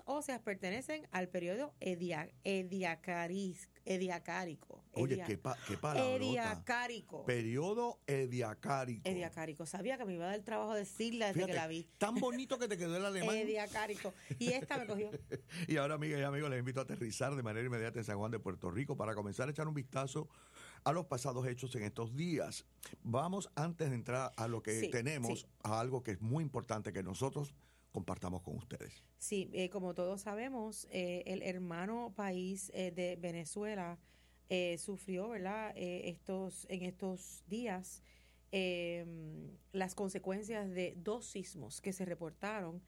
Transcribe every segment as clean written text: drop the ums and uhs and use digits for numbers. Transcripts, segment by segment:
óseas pertenecen al periodo ediacárico. Oye, qué palabrota. Ediacárico. Periodo ediacárico. Ediacárico. Sabía que me iba a dar el trabajo de decirla desde Fíjate, que la vi. Tan bonito que te quedó el alemán. Ediacárico. Y esta me cogió. Y ahora, amigas y amigos, les invito a aterrizar de manera inmediata en San Juan de Puerto Rico para comenzar a echar un vistazo a los pasados hechos en estos días. Vamos, antes de entrar a lo que tenemos, a algo que es muy importante que nosotros compartamos con ustedes. Sí, como todos sabemos, el hermano país de Venezuela sufrió, ¿verdad? En estos días las consecuencias de 2 sismos que se reportaron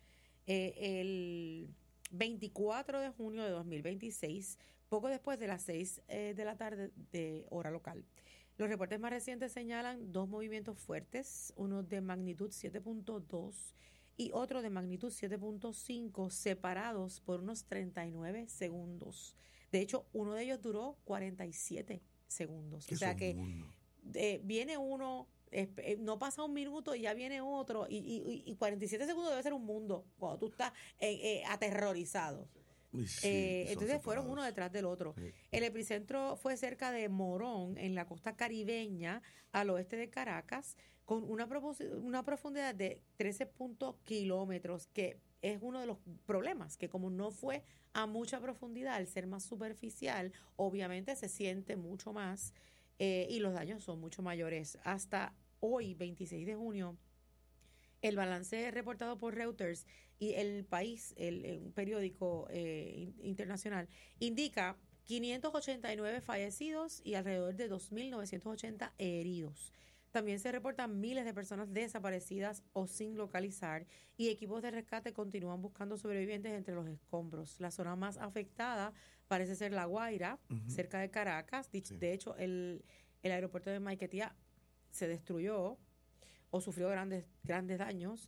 el 24 de junio de 2026, poco después de las 6 de la tarde de hora local. Los reportes más recientes señalan 2 movimientos fuertes, uno de magnitud 7.2 y otro de magnitud 7.5, separados por unos 39 segundos. De hecho, uno de ellos duró 47 segundos. O sea que viene uno, no pasa un minuto y ya viene otro, y 47 segundos debe ser un mundo cuando tú estás aterrorizado. Entonces fueron uno detrás del otro. Sí. El epicentro fue cerca de Morón, en la costa caribeña, al oeste de Caracas, con una profundidad de 13 kilómetros, que es uno de los problemas, que como no fue a mucha profundidad, al ser más superficial, obviamente se siente mucho más y los daños son mucho mayores. Hasta hoy, 26 de junio, el balance reportado por Reuters y El País, un periódico internacional, indica 589 fallecidos y alrededor de 2.980 heridos. También se reportan miles de personas desaparecidas o sin localizar, y equipos de rescate continúan buscando sobrevivientes entre los escombros. La zona más afectada parece ser La Guaira, cerca de Caracas. De hecho, el aeropuerto de Maiquetía se destruyó o sufrió grandes daños.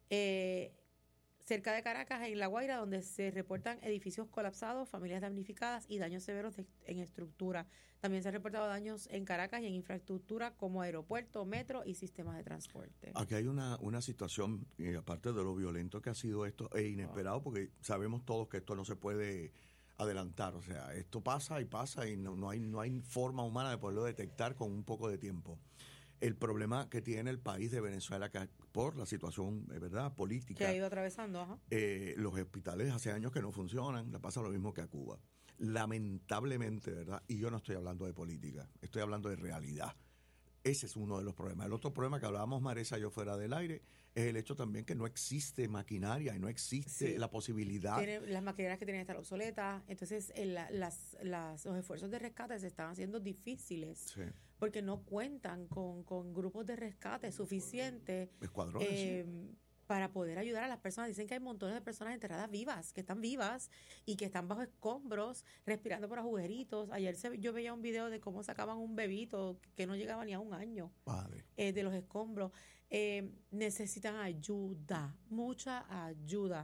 Cerca de Caracas, en La Guaira, donde se reportan edificios colapsados, familias damnificadas y daños severos en estructura. También se han reportado daños en Caracas y en infraestructura como aeropuerto, metro y sistemas de transporte. Aquí hay una situación, aparte de lo violento que ha sido esto, e inesperado, porque sabemos todos que esto no se puede adelantar. O sea, esto pasa y no hay forma humana de poderlo detectar con un poco de tiempo. El problema que tiene el país de Venezuela, que por la situación, ¿verdad?, política, que ha ido atravesando, los hospitales hace años que no funcionan, le pasa lo mismo que a Cuba. Lamentablemente, ¿verdad? Y yo no estoy hablando de política, estoy hablando de realidad. Ese es uno de los problemas. El otro problema que hablábamos, Marisa y yo, fuera del aire, es el hecho también que no existe maquinaria y no existe la posibilidad. Las maquinarias que tienen que estar obsoletas. Entonces, los esfuerzos de rescate se están haciendo difíciles porque no cuentan con grupos de rescate suficientes. Escuadrones, para poder ayudar a las personas. Dicen que hay montones de personas enterradas vivas, que están vivas y que están bajo escombros, respirando por agujeritos. Ayer yo veía un video de cómo sacaban un bebito que no llegaba ni a 1 año de los escombros. Necesitan ayuda, mucha ayuda.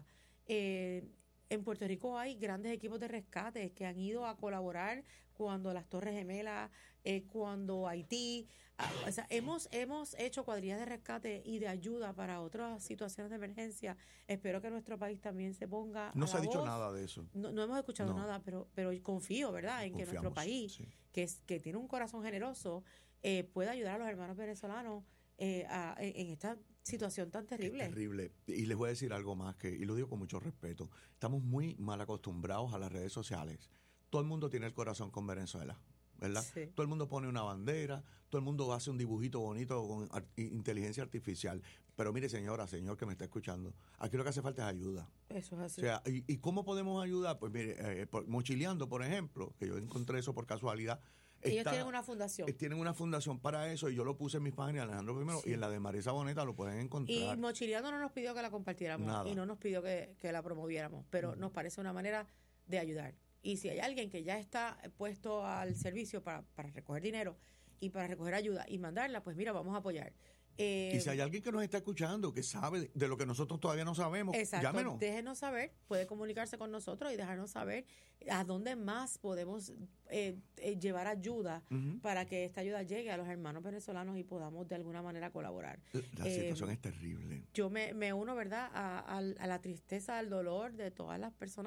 En Puerto Rico hay grandes equipos de rescate que han ido a colaborar cuando las Torres Gemelas, cuando Haití. O sea, hemos hecho cuadrillas de rescate y de ayuda para otras situaciones de emergencia. Espero que nuestro país también se ponga No a se la ha dicho voz. nada de eso. No hemos escuchado nada, pero confío, ¿verdad?, en que nuestro país, que tiene un corazón generoso, pueda ayudar a los hermanos venezolanos en esta situación tan terrible. Es terrible. Y les voy a decir algo más, y lo digo con mucho respeto. Estamos muy mal acostumbrados a las redes sociales. Todo el mundo tiene el corazón con Venezuela, ¿verdad? Sí. Todo el mundo pone una bandera, todo el mundo hace un dibujito bonito con inteligencia artificial. Pero mire, señor que me está escuchando, aquí lo que hace falta es ayuda. Eso es así. O sea, ¿y cómo podemos ayudar? Pues mire, mochileando, por ejemplo, que yo encontré eso por casualidad. Ellos tienen una fundación. Tienen una fundación para eso, y yo lo puse en mis páginas, Alejandro Primero, y en la de Marisa Boneta lo pueden encontrar. Y Mochileando no nos pidió que la compartiéramos. Nada. Y no nos pidió que la promoviéramos, pero nos parece una manera de ayudar. Y si hay alguien que ya está puesto al servicio para recoger dinero y para recoger ayuda y mandarla, pues mira, vamos a apoyar. Y si hay alguien que nos está escuchando, que sabe de lo que nosotros todavía no sabemos, llámenos. Déjenos saber, puede comunicarse con nosotros y dejarnos saber a dónde más podemos llevar ayuda para que esta ayuda llegue a los hermanos venezolanos y podamos de alguna manera colaborar. La situación es terrible. Yo me uno, ¿verdad?, a la tristeza, al dolor de todas las personas